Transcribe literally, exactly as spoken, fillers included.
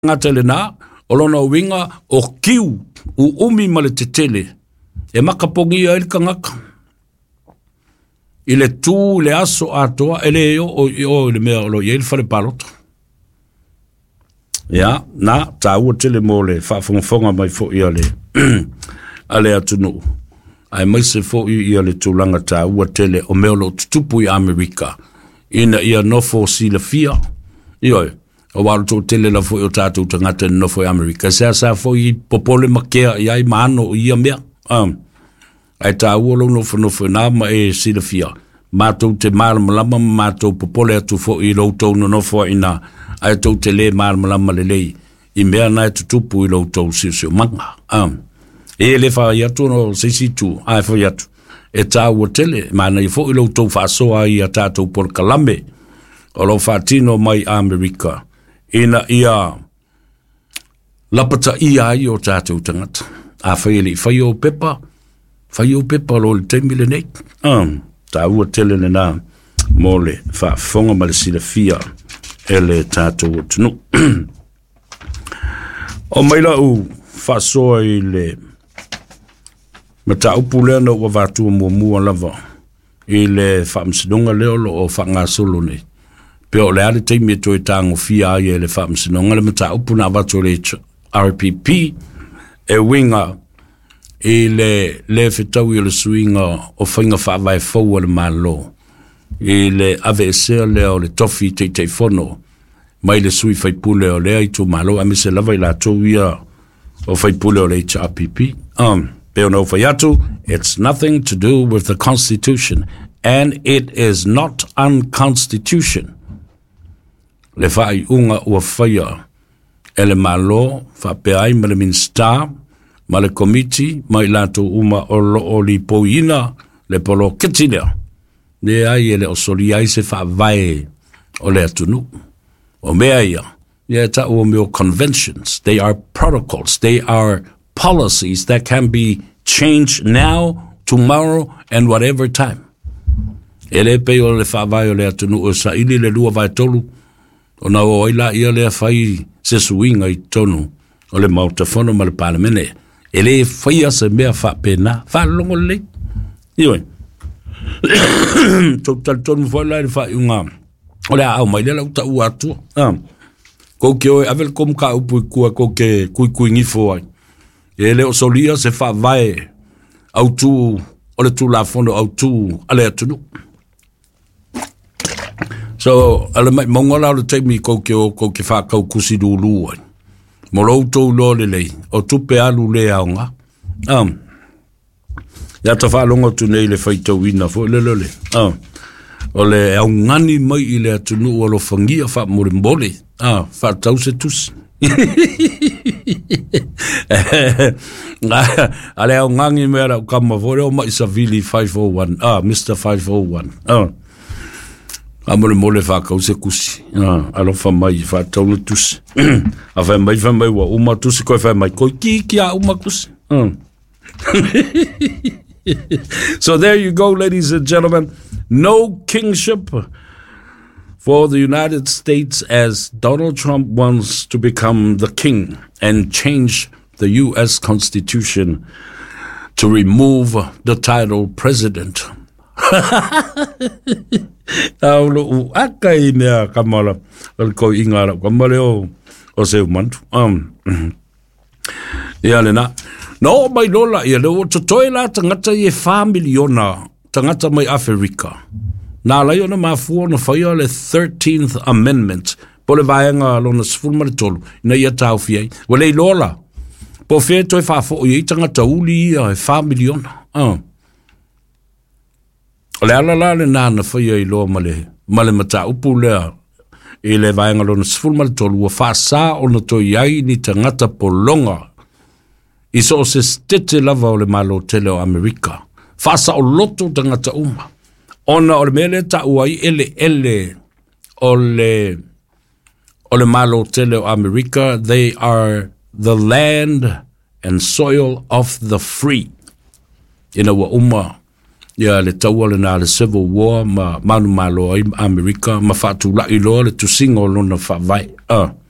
ngata le na o lona winga o kiu u umi ma le tetele e makapongi a il kangaka ile tu le aso atoa ele o o le mea lo ye il fale palot ya na ta u tele mo le fa fonga mai fo ia le ale atunu ai mai se fo ia le tulanga ta u tele o mea lo tupu i Amerika ina ia no fo si le fia io o waru to tele la fo o tatu tangata no fo Amerika sa sa fo i popole makea ia i mano ia mea um ai ta u lo no fo no fo na ma e si le fia matou te malamalama matou popole atu fo i loutou no no fo ina ai to tele malamalama le lei i mea na e tutupu i loutou si si manga um e le fa ia tu no si si tu ai fo ia tu e ta u tele mana i fo i loutou fa so ai ata to por kalame o lo fatino mai Amerika ina ia lapata ia i o tātou tangata. A whaieli, whai o pepa, whai o pepa lo le teimile nei. Um, tā ua tele le nā, mō le wha whonga ma le sila fia e le tātou o tunu. O maila u whasoa i le mata upu lea na ua vātua mua mua lava i le whaamsidonga leo lo o whanga solo nei. Peo le ale teimi e toi tango fia ai e le whaamsinonga le mata upu na watu le R P P e winga i le le whetau i le suinga o whainga whaavai fau le malo i le ave e sea leo le tofi te te fono mai le sui whaipule o lea i tu malo a mi se lava i la tau ia o whaipule o le H R P P um, peo no whaiatu it's nothing to do with the Constitution and it is not unconstitution. Le fai unga ua whaia e le malo whapeai ma le minsta ma le komiti ma i lato uma o lo o li poina le polo kitilea le ai e le o soli ai se whaavae o le atunu o mea ia ia ta ua meo conventions they are protocols they are policies that can be changed now tomorrow and whatever time e le pei o le whaavae o le atunu o sa ili le lua vai tolu o na o ila ia le fai se suinga i tonu o le mautafono ma le palamene e le fai se mea fa pena fa longo le ioi total tonu foi la fa unga o le au mai le la uta ua tu ah ko ke o avel kom ka upu ku ko ke ku ku ngi fo e le o solia se fa vai au tu o le tu la fondo au tu ale tu so ala mai mongola le taimi ko ke o ko ke fa ka kusi du lu mo lo to lo le le o tu pe alu le aunga um ya to fa longo tu nei le faito wina fo le le um o le aungani mai ile tu nu o lo fangia fa mo mbole ah fa tau se tus ale aungani me ra kama vo o mai sa vili five oh one ah Mister five oh one ah amore mole fa ka se kusi ah alo fa mai fa tau tus a fa mai fa mai wa uma tus ko fa mai ko ki ki a uma kusi so there you go ladies and gentlemen no kingship for the United States as Donald Trump wants to become the king and change the U S Constitution to remove the title president. Aulo akai nea kamala ko ingara kamale o o se mantu um ya lena no mai lola ia lo to toila tangata ye family ona tangata mai Africa na la yona mafu no faia le thirteenth amendment pole vaenga lona sfulma tolu na ia tau fie wale lola po fe to fa fo ye tangata uli e family ona um le ala la le nana faya i loa male male mata upu lea i le vaenga lona sifuru male tolu ua whaasa o na to iai ni tangata polonga i so se stete lava o le malo tele o Amerika whaasa o loto tangata uma ona o le mele ta uai ele ele o le o le malo tele o Amerika they are the land and soil of the free ina wa uma ya le tawala na le civil war ma manu malo i Amerika ma fatu la i lo le tu singo lona fa vai ah